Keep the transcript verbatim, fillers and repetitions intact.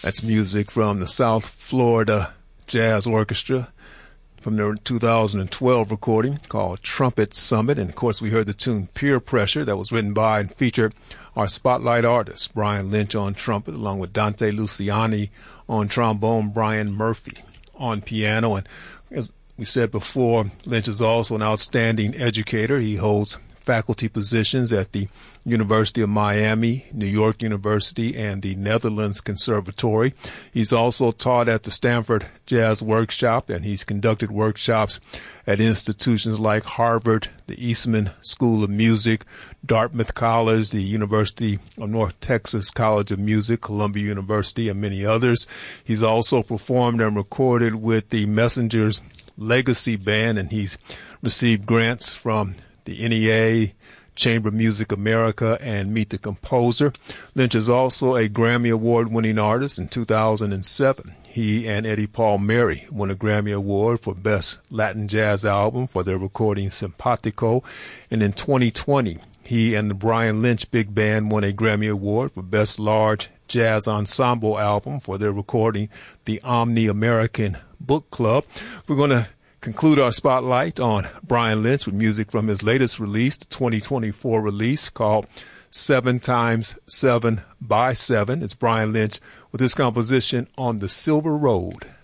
That's music from the South Florida Jazz Orchestra from their two thousand twelve recording called Trumpet Summit. And, of course, we heard the tune Peer Pressure that was written by and featured our spotlight artist, Brian Lynch on trumpet, along with Dante Luciani on trombone, Brian Murphy on piano. And as we said before, Lynch is also an outstanding educator. He holds faculty positions at the University of Miami, New York University, and the Netherlands Conservatory. He's also taught at the Stanford Jazz Workshop, and he's conducted workshops at institutions like Harvard, the Eastman School of Music, Dartmouth College, the University of North Texas College of Music, Columbia University, and many others. He's also performed and recorded with the Messengers Legacy Band, and he's received grants from the N E A, Chamber Music America, and Meet the Composer. Lynch is also a Grammy Award-winning artist. In two thousand seven, he and Eddie Palmieri won a Grammy Award for Best Latin Jazz Album for their recording Simpatico. And in twenty twenty, he and the Brian Lynch Big Band won a Grammy Award for Best Large Jazz Ensemble Album for their recording The Omni American Book Club. We're going to conclude our spotlight on Brian Lynch with music from his latest release, the twenty twenty-four release called Seven Times Seven by Seven. It's Brian Lynch with his composition On the Silver Road.